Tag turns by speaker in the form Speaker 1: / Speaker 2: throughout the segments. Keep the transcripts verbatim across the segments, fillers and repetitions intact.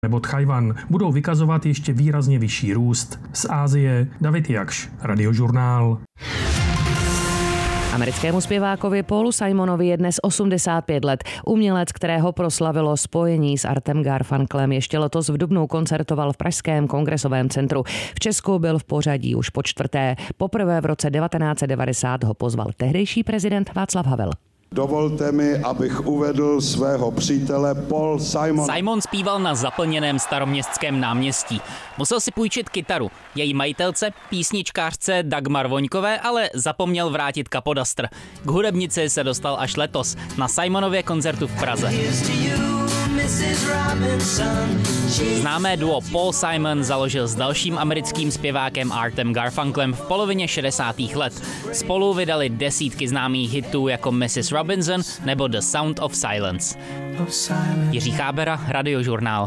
Speaker 1: nebo Tchajwan budou vykazovat ještě výrazně vyšší růst. Z Asie David Jakš, Radiožurnál.
Speaker 2: Americkému zpěvákovi Paulu Simonovi je dnes osmdesát pět let. Umělec, kterého proslavilo spojení s Artem Garfunkelem, ještě letos v dubnu koncertoval v pražském Kongresovém centru. V Česku byl v pořadí už po čtvrté. Poprvé v roce devatenáct set devadesát ho pozval tehdejší prezident Václav Havel.
Speaker 3: Dovolte mi, abych uvedl svého přítele Paul Simon.
Speaker 4: Simon zpíval na zaplněném Staroměstském náměstí. Musel si půjčit kytaru. Její majitelce, písničkářce Dagmar Voňkové, ale zapomněl vrátit kapodastr. K hudebnici se dostal až letos na Simonově koncertu v Praze. Známé duo Paul Simon založil s dalším americkým zpěvákem Artem Garfunkelem v polovině šedesátých let. Spolu vydali desítky známých hitů jako missus Robinson nebo The Sound of Silence. Jiří Chábera, Radiožurnál.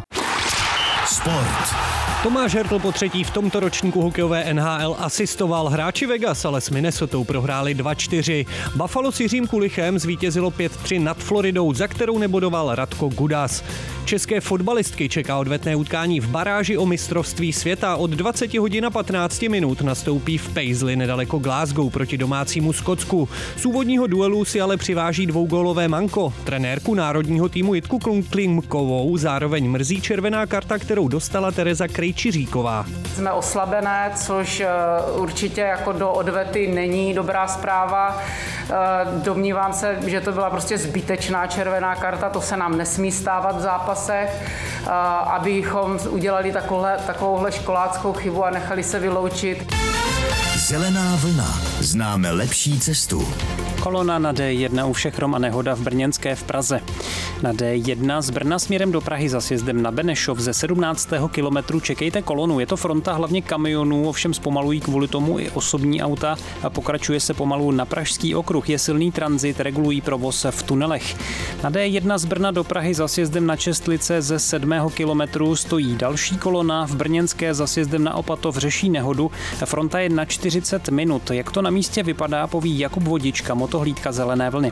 Speaker 5: Sport. Tomáš Hertl po třetí v tomto ročníku hokejové N H L asistoval. Hráči Vegas ale s Minnesotou prohráli dva čtyři. Buffalo s Jiřím Kulichem zvítězilo pět tři nad Floridou, za kterou nebodoval Radko Gudas. České fotbalistky čeká odvetné utkání v baráži o mistrovství světa. Od dvacet hodin a patnáct minut nastoupí v Paisley nedaleko Glasgow proti domácímu Skotsku. Z úvodního duelu si ale přiváží dvougólové manko. Trenérku národního týmu Jitku Klimkovou zároveň mrzí červená karta, kterou dostala Tereza Krejčiříková.
Speaker 6: Jsme oslabené, což určitě jako do odvety není dobrá zpráva. Domnívám se, že to byla prostě zbytečná červená karta, to se nám nesmí stávat v zápasech, abychom udělali takovouhle, takovouhle školáckou chybu a nechali se vyloučit.
Speaker 7: Zelená vlna. Známe lepší cestu.
Speaker 8: Kolona na D jedna u Všechrom a nehoda v Brněnské v Praze. Na D jedna z Brna směrem do Prahy za sjezdem na Benešov ze sedmnáctého kilometru čekejte kolonu. Je to fronta hlavně kamionů, ovšem zpomalují kvůli tomu i osobní auta a pokračuje se pomalu na Pražský okruh. Je silný tranzit, regulují provoz v tunelech. Na D jedna z Brna do Prahy za sjezdem na Čestlice ze sedmého kilometru stojí další kolona. V Brněnské za sjezdem na Opatov řeší nehodu. Fronta je na čtyřicet minut. Jak to na místě vypadá, poví Jakub Vodička, motohlídka Zelené vlny.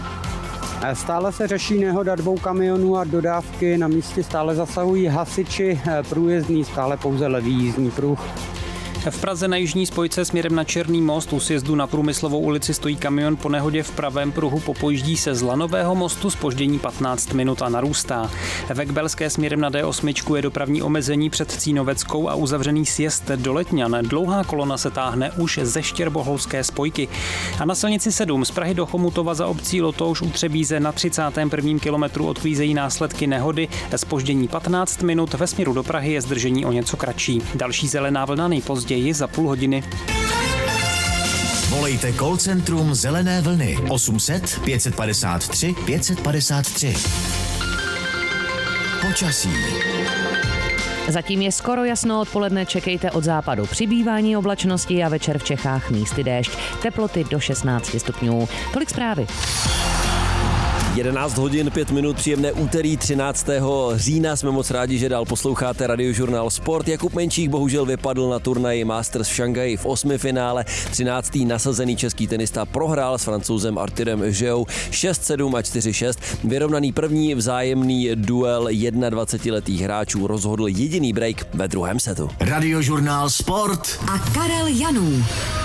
Speaker 9: Stále se řeší nehoda dvou kamionů a dodávky. Na místě stále zasahují hasiči, průjezdný stále pouze levý jízdní pruh.
Speaker 8: V Praze na jižní spojce směrem na Černý most u sjezdu na Průmyslovou ulici stojí kamion po nehodě v pravém pruhu, popojíždí se z Lanového mostu, zpoždění patnáct minut a narůstá. Ve Kbelské směrem na D osm je dopravní omezení před Cínoveckou a uzavřený sjezd do Letňan. Dlouhá kolona se táhne už ze Štěrboholské spojky. A na silnici sedm z Prahy do Chomutova za obcí Lotouš u Třebíze na třicátém prvním kilometru odklízejí následky nehody. Zpoždění patnáct minut, ve směru do Prahy je zdržení o něco kratší. Další zelená vlna nejpozději za půl hodiny.
Speaker 7: Volejte call centrum Zelené vlny osm set pět padesát tři pět padesát tři. Počasí.
Speaker 2: Zatím je skoro jasno, odpoledne čekejte od západu přibývání oblačnosti a večer v Čechách místy déšť. Teploty do šestnáct stupňů. Tolik zprávy.
Speaker 10: jedenáct hodin pět minut, příjemné úterý třináctého října. Jsme moc rádi, že dál posloucháte Radiožurnál Sport. Jakub Menčík bohužel vypadl na turnaji Masters v Šangaji v osmi finále. třináctý nasazený český tenista prohrál s Francouzem Arturem Žeou šest sedm a čtyři šest. Vyrovnaný první vzájemný duel dvacetiletých hráčů rozhodl jediný break ve druhém setu.
Speaker 7: Radiožurnál Sport
Speaker 11: a Karel Janů.